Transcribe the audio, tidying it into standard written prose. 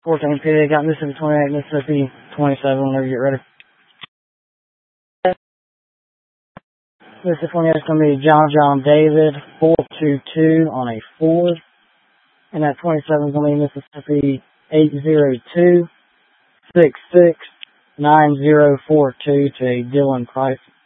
14 PD, got Mississippi 28, Mississippi 27, whenever you get ready. Mississippi 28 is going to be John David 422 on a Ford. And that 27 is going to be Mississippi 802 66 9042 to a Dylan Price